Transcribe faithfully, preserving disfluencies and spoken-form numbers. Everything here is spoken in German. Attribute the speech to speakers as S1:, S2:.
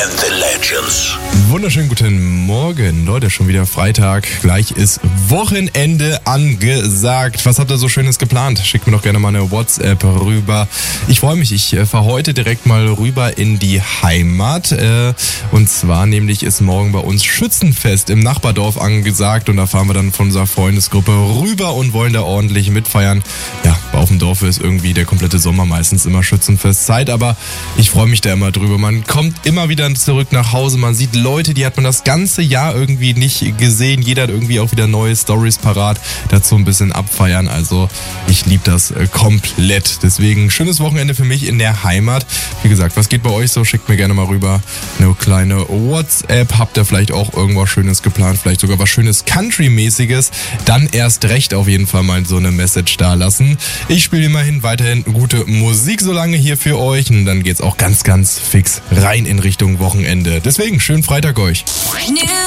S1: and the Legends.
S2: Wunderschönen guten Morgen, Leute, schon wieder Freitag. Gleich ist Wochenende angesagt. Was habt ihr so Schönes geplant? Schickt mir doch gerne mal eine WhatsApp rüber. Ich freue mich, ich fahre heute direkt mal rüber in die Heimat. Und zwar nämlich ist morgen bei uns Schützenfest im Nachbardorf angesagt. Und da fahren wir dann von unserer Freundesgruppe rüber und wollen da ordentlich mitfeiern. Ja, auf dem Dorf ist irgendwie der komplette Sommer meistens immer Schützenfestzeit. Aber ich freue mich da immer drüber. Man kommt immer wieder zurück nach Hause. Man sieht Leute, die hat man das ganze Jahr irgendwie nicht gesehen. Jeder hat irgendwie auch wieder neue Stories parat. Dazu ein bisschen abfeiern. Also ich liebe das äh, komplett. Deswegen schönes Wochenende für mich in der Heimat. Wie gesagt, was geht bei euch so? Schickt mir gerne mal rüber eine kleine WhatsApp. Habt ihr vielleicht auch irgendwas Schönes geplant? Vielleicht sogar was Schönes Country-mäßiges? Dann erst recht auf jeden Fall mal so eine Message da lassen. Ich spiele immerhin weiterhin gute Musik so lange hier für euch. Und dann geht's auch ganz, ganz fix rein in Richtung Wochenende. Deswegen schönen Freitag euch.